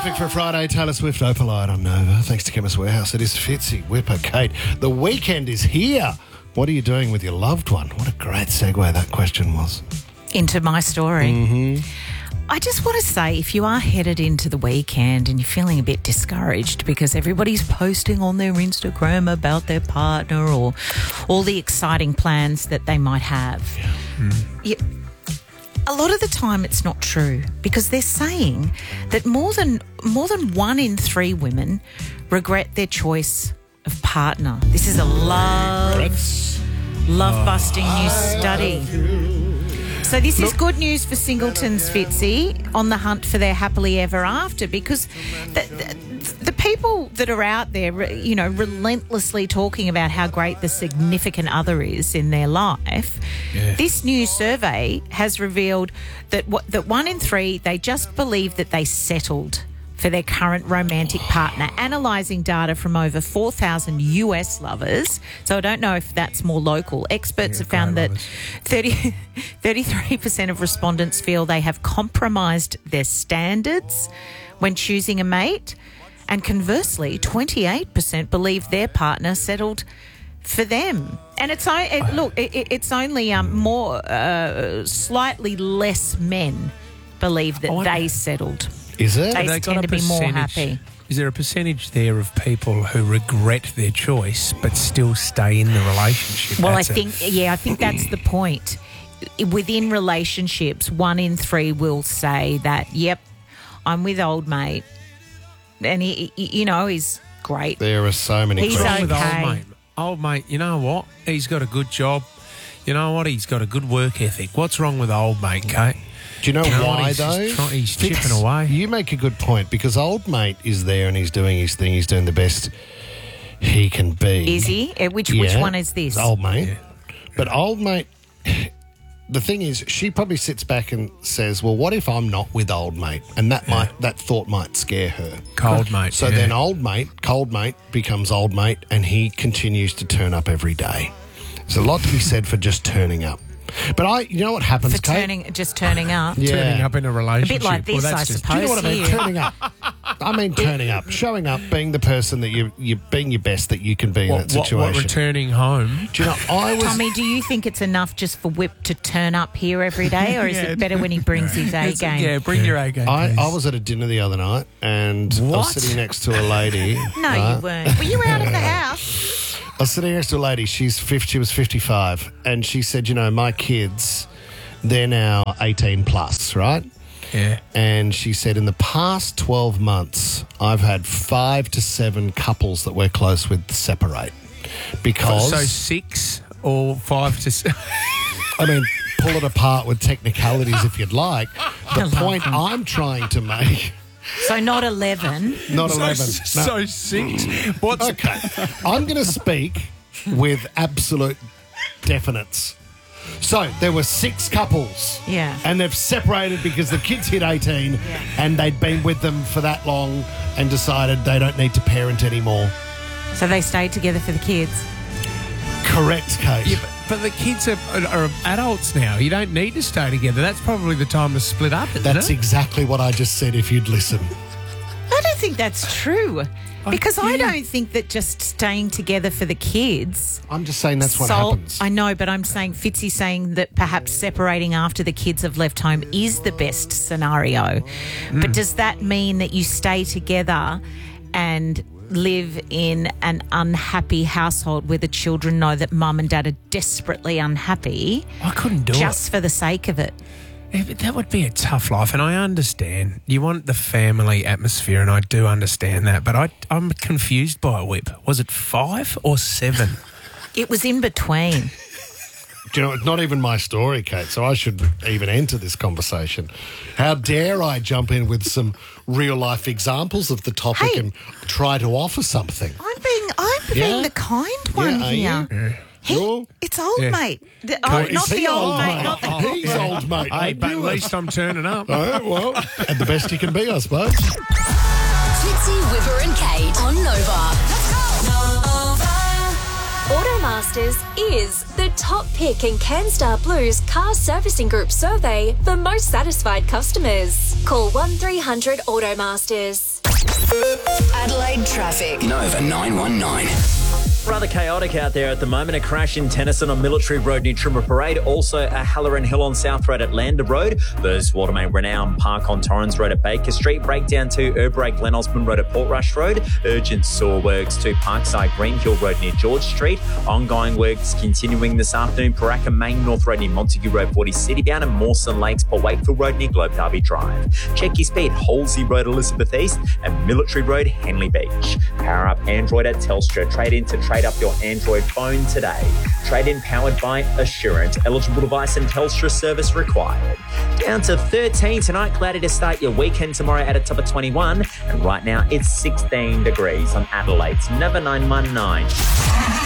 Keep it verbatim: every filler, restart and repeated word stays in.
Perfect for a Friday. Taylor Swift, Opalite on Nova. Thanks to Chemist Warehouse. It is Fitzy, Whipper, Kate. The weekend is here. What are you doing with your loved one? What a great segue that question was. Into my story. Mm-hmm. I just want to say, if you are headed into the weekend and you're feeling a bit discouraged because everybody's posting on their Instagram about their partner or all the exciting plans that they might have, Yeah. Mm. you, a lot of the time it's not true, because they're saying that more than more than one in three women regret their choice of partner. This is a love, love-busting new study. So this is good news for singletons, Fitzy, on the hunt for their happily ever after, because the, the, the people that are out there, you know, relentlessly talking about how great the significant other is in their life, yeah. This new survey has revealed that what, that one in three, they just believe that they settled for their current romantic partner, analysing data from over four thousand U S lovers. So I don't know if that's more local. Experts yeah, have found that thirty, thirty-three percent of respondents feel they have compromised their standards when choosing a mate. And conversely, twenty-eight percent believe their partner settled for them. And it's it, look, it, it's only um, more, uh, slightly less men believe that oh, they settled. Is it? They, they tend to be more happy. Is there a percentage there of people who regret their choice but still stay in the relationship? Well, that's I think, a... yeah, I think that's the point. Within relationships, one in three will say that, yep, I'm with old mate. And, he, he you know, he's great. There are so many He's questions. okay. With old mate. Old mate, you know what? He's got a good job. You know what? He's got a good work ethic. What's wrong with old mate, Kate? Do you know, you know why, he's though? Try, he's Fitz, chipping away. You make a good point, because old mate is there and he's doing his thing. He's doing the best he can be. Is he? Uh, Which yeah. which one is this? Old mate. Yeah. But old mate, the thing is, she probably sits back and says, well, what if I'm not with old mate? And that yeah. might that thought might scare her. Cold mate. So yeah. then old mate, cold mate, becomes old mate, and he continues to turn up every day. There's a lot to be said for just turning up. But I, you know what happens, For Kate? turning, just turning up. Yeah. Turning up in a A relationship. bit like this, well, I that's just- suppose. Do you know what I mean? here. Turning up. I mean turning up, showing up, being the person that you you being your best that you can be in What, that what, situation. what returning home? Do you know? I was. Tommy, do you think it's enough just for Whip to turn up here every day, or is Yeah. it better when he brings his A It's- game? Yeah, bring your A game. I, please. I was at a dinner the other night, and I What? was sitting next to a lady. No, right? you weren't. Were you out of the house? I was sitting next to a lady. She's fifty, she was fifty-five, and she said, "You know, my kids, they're now eighteen plus, right?" Yeah. And she said, in the past twelve months, I've had five to seven couples that we're close with separate. Because, So six or five to seven. I mean, pull it apart with technicalities if you'd like. The love point them. I'm trying to make, So not eleven. not so, eleven. No. So six. What's Okay. I'm going to speak with absolute definites. So there were six couples. Yeah. And they've separated because the kids hit eighteen Yeah. and they'd been with them for that long and decided they don't need to parent anymore. So they stayed together for the kids. Correct, Kate. Yeah, but, but the kids are, are adults now. You don't need to stay together. That's probably the time to split up, isn't That's it? exactly what I just said if you'd listen. I don't think that's true. Because I yeah. don't think that just staying together for the kids. I'm just saying that's what sol- happens. I know, but I'm saying Fitzy's saying that perhaps separating after the kids have left home is the best scenario. Mm. But does that mean that you stay together and live in an unhappy household where the children know that mum and dad are desperately unhappy I couldn't do just for the sake of it? it. Yeah, that would be a tough life, and I understand. You want the family atmosphere, and I do understand that, but I, I'm confused by a Whip. Was it five or seven? It was in between. Do you know, it's not even my story, Kate, so I should even enter this conversation. How dare I jump in with some real-life examples of the topic Hey. and try to offer something? I'm being, I'm Yeah? being the kind one Yeah, are here. you? He- You're- it's old Yeah. mate. The- Oh, oh, is not he the old old mate. mate? Not the, Oh, he's old, mate. Hey, I but at knew it. least I'm turning up. Oh, well, and the best you can be, I suppose. Fitzy, Whipper and Kate on Nova. Automasters is the top pick in CanStar Blue's car servicing group survey for most satisfied customers. Call one three hundred Automasters. Adelaide traffic. Nova nine one nine. Rather chaotic out there at the moment. A crash in Tennyson on Military Road near Trimmer Parade. Also a Halloran Hill on South Road at Lander Road. There's Watermain Renown Park on Torrens Road at Baker Street. Breakdown to Urbreak Glen Osmond Road at Portrush Road. Urgent sewer works to Parkside Greenhill Road near George Street. Ongoing works continuing this afternoon. Paraka Main North Road near Montague Road forty Citybound, and Mawson Lakes Port Wakefield Road near Globe Derby Drive. Check your speed. Halsey Road Elizabeth East and Military Road Henley Beach. Power up Android at Telstra. Trade in to trade up your Android phone today. Trade in powered by Assurant. Eligible device and Telstra service required. Down to thirteen tonight. Cloudy to start your weekend tomorrow at a top of twenty-one. And right now it's sixteen degrees on Adelaide's Nova nine one nine.